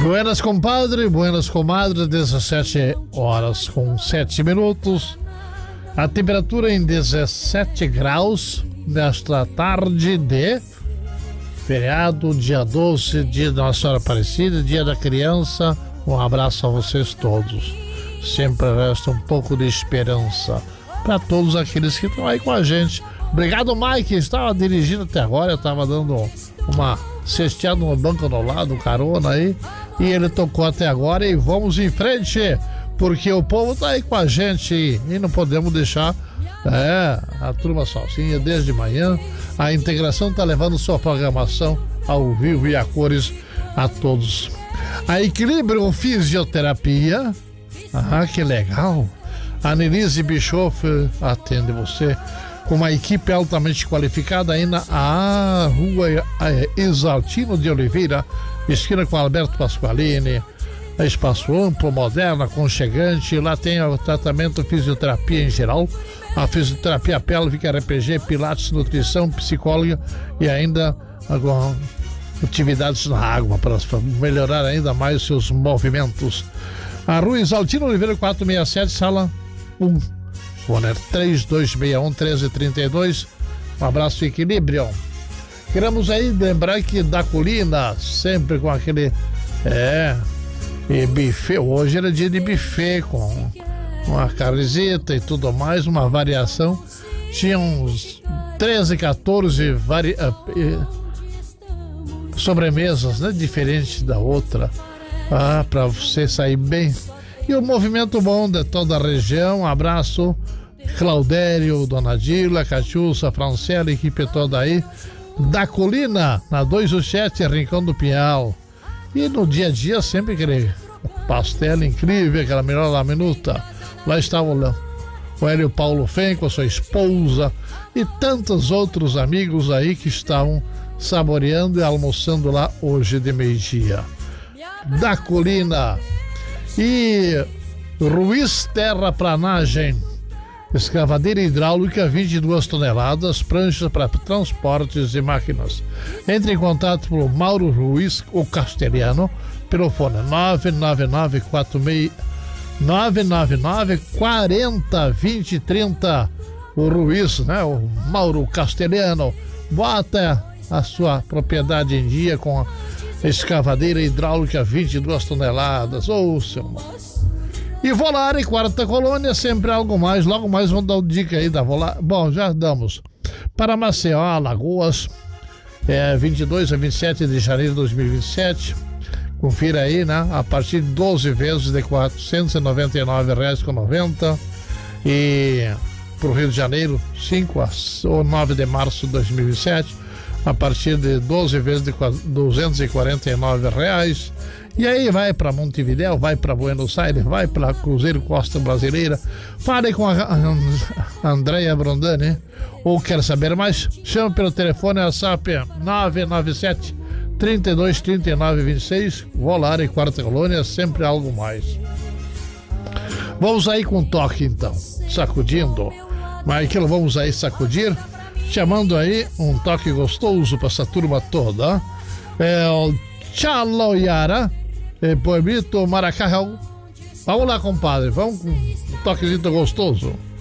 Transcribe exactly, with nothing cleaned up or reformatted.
Buenas, compadre, buenas, comadre, dezessete horas com sete minutos. A temperatura em dezessete graus nesta tarde de feriado, dia doze, dia da Nossa Senhora Aparecida, dia da criança. Um abraço a vocês todos. Sempre resta um pouco de esperança para todos aqueles que estão aí com a gente. Obrigado, Mike. Estava dirigindo até agora, eu estava dando uma cesteada no banco do lado, carona aí, e ele tocou até agora. E vamos em frente, porque o povo tá aí com a gente e não podemos deixar é, a turma sozinha desde manhã. A integração tá levando sua programação ao vivo e a cores a todos. A Equilíbrio Fisioterapia, ah, que legal. A Nelise Bischoff atende você com uma equipe altamente qualificada aí na a Rua Exaltino de Oliveira, esquina com Alberto Pasqualini. Espaço amplo, moderno, aconchegante. Lá tem o tratamento fisioterapia em geral, a fisioterapia pélvica, R P G, pilates, nutrição, psicóloga e ainda agora, atividades na água para melhorar ainda mais os seus movimentos. A Rua Exaltino Oliveira quatrocentos e sessenta e sete, sala um. Fone três dois seis um, um três três dois. Um abraço, Equilíbrio. Queremos aí lembrar que da Colina, sempre com aquele é, e buffet. Hoje era dia de buffet com uma carnezita e tudo mais, uma variação. Tinha uns treze, quatorze vari... sobremesas, né, diferentes da outra, ah, para você sair bem. E o movimento bom de toda a região. Um abraço, Claudério, Dona Dila, Catiúça, Franciela, equipe toda aí da Colina, na duzentos e sete, Rincão do Pinhal. E no dia a dia sempre aquele pastel incrível, aquela melhor da minuta. Lá estava o, o Hélio Paulo Fen com a sua esposa e tantos outros amigos aí que estavam saboreando e almoçando lá hoje de meio-dia. Da Colina. E Ruiz Terraplanagem, escavadeira hidráulica, vinte e duas toneladas, pranchas para transportes e máquinas. Entre em contato por Mauro Ruiz, o Castelhano, pelo fone nove nove nove quatro seis nove nove nove quatro zero dois três zero. O Ruiz, né? O Mauro Castelhano, bota a sua propriedade em dia com a escavadeira hidráulica, vinte e duas toneladas. Ô, oh, seu mano. E Volare, quarta colônia, sempre algo mais. Logo mais vamos dar uma dica aí da Volare. Bom, já damos. Para Maceió, Alagoas, é, vinte e dois a vinte e sete de janeiro de dois mil e vinte e sete. Confira aí, né? A partir de doze vezes de quatrocentos e noventa e nove reais com noventa. E para o Rio de Janeiro, cinco a nove de março de dois mil e vinte e sete. A partir de doze vezes de duzentos e quarenta e nove reais. E aí vai para Montevidéu, vai para Buenos Aires, vai para Cruzeiro Costa Brasileira. Fale com a Andréia Brondani, ou quer saber mais? Chama pelo telefone WhatsApp nove nove sete, três dois, três nove dois seis. Volare, quarta colônia, sempre algo mais. Vamos aí com toque então, sacudindo. Mas aquilo vamos aí sacudir, chamando aí um toque gostoso para essa turma toda. É o Chaloiara, é Pueblito Maracajá. Vamos lá, compadre, vamos com um toquezinho gostoso.